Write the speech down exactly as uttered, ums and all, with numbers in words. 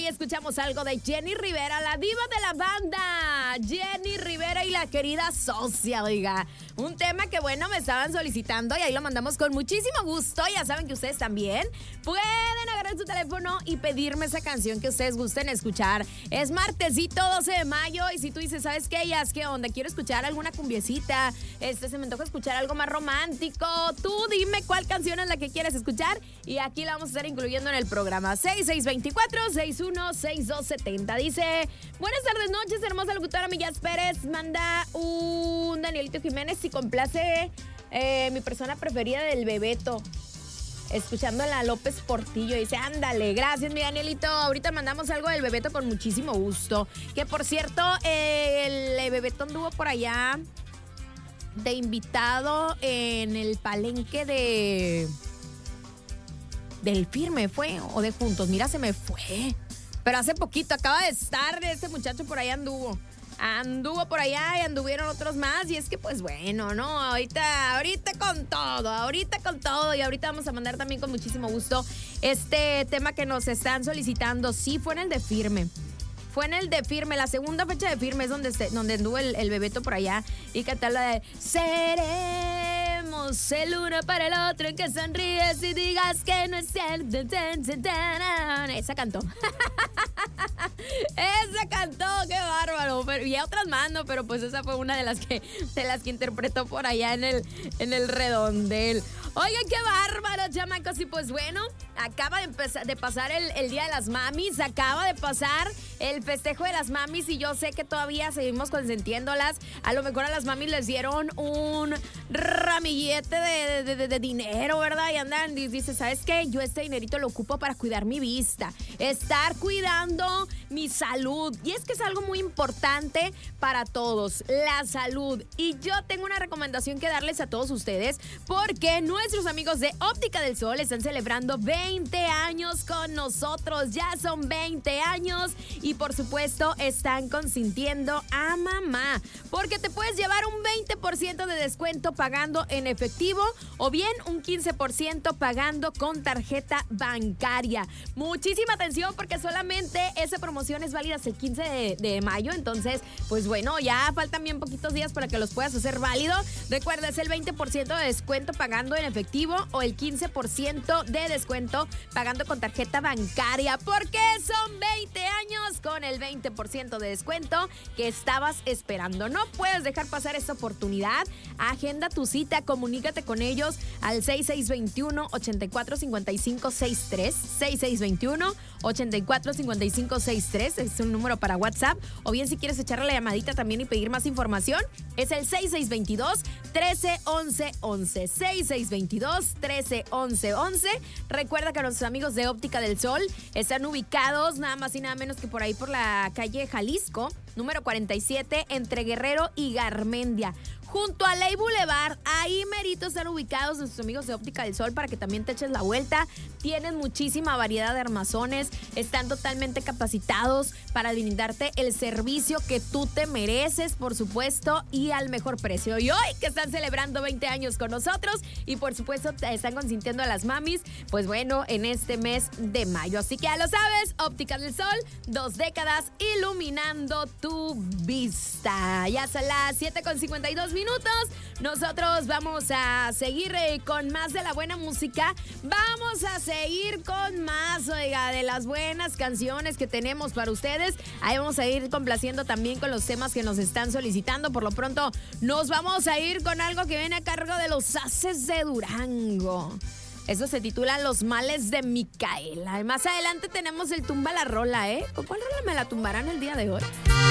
y escuchamos algo de Jenny Rivera, la diva de la banda. Jenny Rivera y la querida socia, oiga. Un tema que, bueno, me estaban solicitando y ahí lo mandamos con muchísimo gusto. Ya saben que ustedes también pueden agarrar su teléfono y pedirme esa canción que ustedes gusten escuchar. Es martesito doce de mayo y si tú dices, ¿sabes qué? Ya es que onda, quiero escuchar alguna cumbiecita, este, se me antoja escuchar algo más romántico. Tú dime cuál canción es la que quieres escuchar y aquí la vamos a estar incluyendo en el programa. seis seis dos cuatro, seis uno seis dos siete cero. Dice, buenas tardes, noches, hermosa locutora Millas Pérez. Manda un Danielito Jiménez y complace eh, mi persona preferida del Bebeto. Escuchando a la López Portillo. Dice, ándale, gracias mi Danielito. Ahorita mandamos algo del Bebeto con muchísimo gusto. Que por cierto, eh, el Bebeto anduvo por allá de invitado en el palenque de... del Firme, ¿fue? O de Juntos. Mira, se me fue. Pero hace poquito, acaba de estar, ese muchacho por allá anduvo. Anduvo por allá y anduvieron otros más. Y es que, pues bueno, ¿no? Ahorita, ahorita con todo, ahorita con todo. Y ahorita vamos a mandar también con muchísimo gusto este tema que nos están solicitando. Sí, fue en el de Firme. Fue en el de Firme, la segunda fecha de Firme es donde, se, donde anduvo el, el Bebeto por allá. Y cantar la de seremos el uno para el otro, en que sonríes y digas que no es cierto. Esa cantó. Esa cantó, qué bárbaro. Pero, y otras más, ¿no? Pero pues esa fue una de las que, de las que interpretó por allá en el, en el redondel. Oigan, qué bárbaro, chamacos. Y pues bueno, acaba de, empezar, de pasar el, el Día de las Mamis, acaba de pasar el festejo de las mamis y yo sé que todavía seguimos consentiéndolas. A lo mejor a las mamis les dieron un ramillete de, de, de, de dinero, ¿verdad? Y andan y dice, ¿sabes qué? Yo este dinerito lo ocupo para cuidar mi vista, estar cuidando mi salud. Y es que es algo muy importante para todos, la salud. Y yo tengo una recomendación que darles a todos ustedes porque nuestros amigos de Óptica del Sol están celebrando veinte años con nosotros. Ya son veinte años y por supuesto están consintiendo a mamá porque te puedes llevar un veinte por ciento de descuento pagando en efectivo o bien un quince por ciento pagando con tarjeta bancaria. Muchísima atención porque solamente esa promoción es válida hasta el quince de, de mayo, entonces pues bueno, ya faltan bien poquitos días para que los puedas hacer válido. Recuerda, es el veinte por ciento de descuento pagando en efectivo o el quince por ciento de descuento pagando con tarjeta bancaria porque son veinte años con el veinte por ciento de descuento que estabas esperando. No puedes dejar pasar esta oportunidad. Agenda tu cita, comunícate con ellos al seis seis dos uno, ocho cuatro cinco cinco seis tres, seis seis dos uno, ocho cuatro cinco cinco seis tres, es un número para WhatsApp, o bien si quieres echarle la llamadita también y pedir más información, es el seis seis dos dos, uno tres once once, seis seis dos dos, uno tres once once. Recuerda que nuestros amigos de Óptica del Sol están ubicados nada más y nada menos que por ahí por la calle Jalisco, número cuarenta y siete, entre Guerrero y Garmendia. Junto a Ley Boulevard, ahí merito están ubicados nuestros amigos de Óptica del Sol para que también te eches la vuelta. Tienen muchísima variedad de armazones, están totalmente capacitados para brindarte el servicio que tú te mereces, por supuesto, y al mejor precio. Y hoy que están celebrando veinte años con nosotros y por supuesto te están consintiendo a las mamis, pues bueno, en este mes de mayo. Así que ya lo sabes, Óptica del Sol, dos décadas iluminando tu vista. Ya son las siete con cincuenta y dos minutos. Nosotros vamos a seguir eh, con más de la buena música. Vamos a seguir con más, oiga, de las buenas canciones que tenemos para ustedes. Ahí vamos a ir complaciendo también con los temas que nos están solicitando. Por lo pronto, nos vamos a ir con algo que viene a cargo de los Haces de Durango. Eso se titula Los Males de Micaela. Y más adelante tenemos el Tumba la Rola, ¿eh? ¿Con cuál rola me la tumbarán el día de hoy?